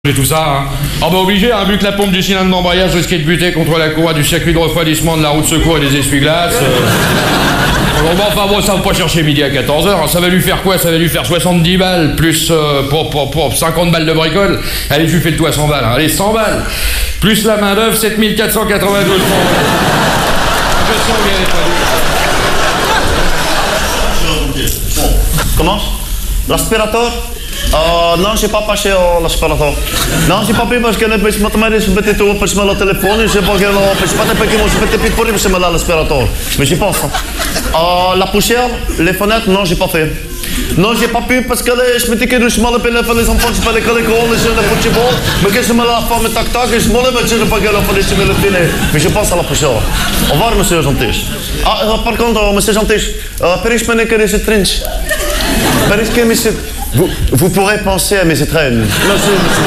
Et tout ça, hein. Ah bah obligé, hein, vu que la pompe du cylindre d'embrayage risquait de buter contre la courroie du circuit de refroidissement de la roue de secours et des essuie-glaces. Enfin bon, ça va pas chercher midi à 14h, hein. Ça va lui faire quoi? Ça va lui faire 70 balles, plus pour 50 balles de bricole. Allez, je lui fais le tout à 100 balles, hein. Allez, 100 balles. Plus la main d'œuvre, 7492 francs. Je sens bien les produits. Bon, commence. L'aspirateur? Non, j'ai pas passé l'aspirateur. Non, j'ai pas pu parce que je me suis petit tour pour le téléphone. Je sais pas que je pas de petit mot, je peux te pour l'aspirateur. Mais j'y pense. La poussière, les fenêtres, non, j'ai pas fait. Non, j'ai pas pu parce que je me dis que je m'en appelle les enfants, je peux les coller, je suis le football. Mais que je me la femme tac-tac, je me lève, je ne sais pas qu'elle a fallu se le filer. Mais je pense à la poussière. Au revoir, monsieur Gentis. Par contre, monsieur Gentis, Paris, je me que c'est trench. Paris, que monsieur. Vous pourrez penser à mes étrennes. Merci, monsieur.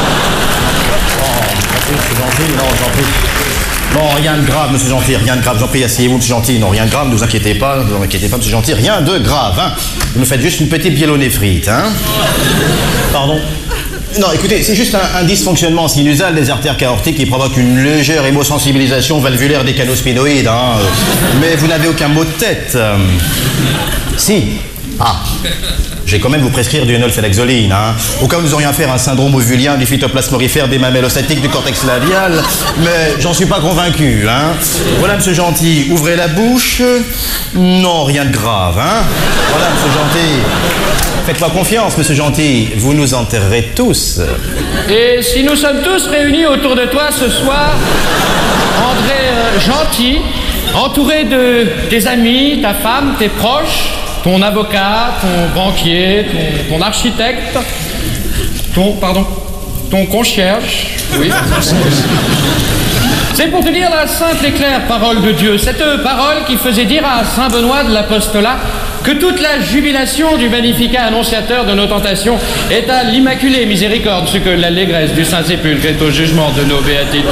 C'est gentil, non, gentil. Non, rien de grave, monsieur Gentil, rien de grave. J'en prie, asseyez-vous, monsieur Gentil. Non, rien de grave, ne vous inquiétez pas, monsieur Gentil. Rien de grave, hein. Vous nous faites juste une petite biélonnée frite, hein. Pardon? Non, écoutez, c'est juste un dysfonctionnement sinusal des artères aortiques qui provoque une légère hémosensibilisation valvulaire des canaux spinoïdes, hein. Mais vous n'avez aucun mot de tête. Si. Ah. Je vais quand même vous prescrire du nolfenexoline, hein. Au cas où nous aurions affaire à un syndrome ovulien du phytoplasme aurifère des mamelles ostatiques du cortex labial, mais j'en suis pas convaincu, hein. Voilà, monsieur Gentil, ouvrez la bouche. Non, rien de grave, hein. Voilà, monsieur Gentil. Faites-moi confiance, monsieur Gentil, vous nous enterrerez tous. Et si nous sommes tous réunis autour de toi ce soir, André Gentil, entouré de tes amis, ta femme, tes proches, ton avocat, ton banquier, ton architecte, ton concierge, oui. C'est pour te dire la simple et claire parole de Dieu, cette parole qui faisait dire à saint Benoît de l'Apostolat que toute la jubilation du Magnificat annonciateur de nos tentations est à l'immaculée miséricorde, ce que l'allégresse du Saint-Sépulcre est au jugement de nos béatitudes.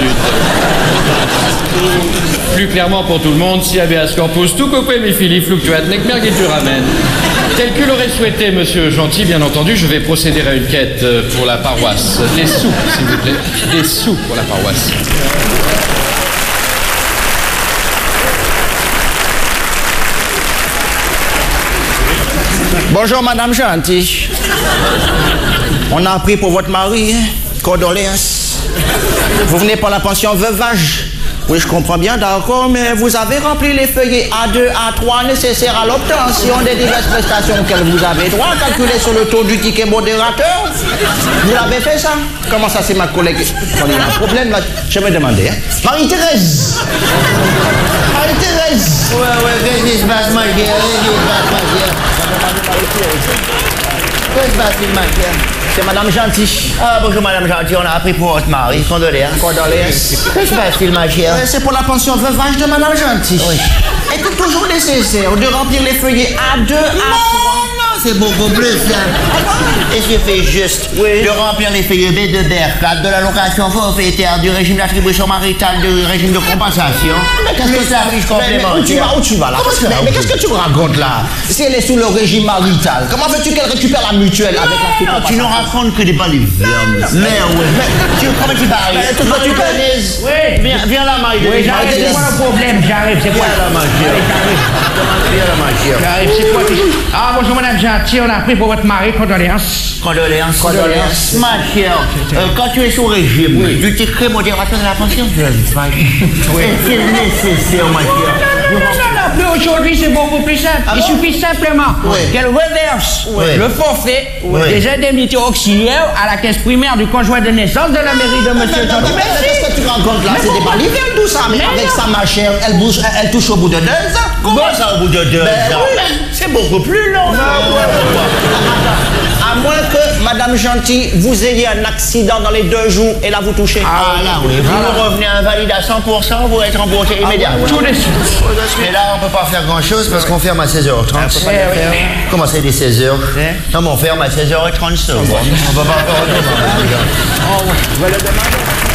Plus clairement pour tout le monde, si habeas corpus tu coque mi fili fluctuat nec mergitur amen. Tel que l'aurait souhaité monsieur Gentil, bien entendu, je vais procéder à une quête pour la paroisse. Des sous, s'il vous plaît. Des sous pour la paroisse. Bonjour, madame Gentil. On a appris pour votre mari, hein? Condoléances. Vous venez pour la pension veuvage. Oui, je comprends bien, d'accord, mais vous avez rempli les feuillets A2, A3 nécessaires à l'obtention des diverses prestations auxquelles vous avez droit, calculées sur le taux du ticket modérateur. Vous l'avez fait, ça? Comment ça, c'est ma collègue? Il y a un problème, là. Je me demandais, hein. Marie-Thérèse! Marie-Thérèse! Ouais, qu'est-ce qui se passe, ma chère? Qu'est-ce qui se passe, ma chère? C'est madame Gentil. Ah, bonjour, madame Gentil, on a appris pour votre mari. Condoléances. Condoléances. Qu'est-ce qui se passe, ma chère? C'est pour la pension veuvage de madame Gentil. Oui. Est-il toujours nécessaire de remplir les feuillets A2, A3? C'est beaucoup plus simple. Il suffit juste de remplir les feuillets B2, B4 de l'allocation forfaitaire, du régime d'attribution maritale, du régime de compensation. Mais qu'est-ce que ça fiche complémentaire? Où tu vas là? Mais qu'est-ce que tu racontes là? Si elle est sous le régime marital, comment veux-tu qu'elle récupère la mutuelle avec la Non, tu nous racontes que des balivernes. Mais oui. Comment tu parles? Comment tu connais? Oui. Viens là, Marie. Oui, j'arrive, c'est quoi le problème? J'arrive, c'est quoi? Viens là, ma chère. Viens là, ma chère. J'arrive, c'est quoi? Ah, bonjour, madame Gentil, on a appris pour votre mari, condoléances. Condoléances. Ma chère, quand tu es sous régime, du ticket modérateur de la pension, c'est nécessaire, ma chère. Non, aujourd'hui, c'est beaucoup plus simple. Il suffit simplement qu'elle reverse le forfait des indemnités auxiliaires à la caisse primaire du conjoint de naissance de la mairie de monsieur Gentil. Mais qu'est-ce que tu racontes là? C'est des balivernes tout ça. Mais avec ça, ma chère, elle touche au bout de 2 ans. Comment ça, au bout de 2 ans? C'est beaucoup plus long. À moins que, madame Gentil, vous ayez un accident dans les 2 jours et là vous touchez. Ah là, oui. Vous revenez invalide à 100%, vous êtes remboursé immédiatement. Tout de suite. Mais là, on peut pas faire grand-chose parce qu'on ferme à 16h30. Comment c'est les 16h? Non, mais on ferme à 16h30. On peut pas faire autrement. Je vais le demander.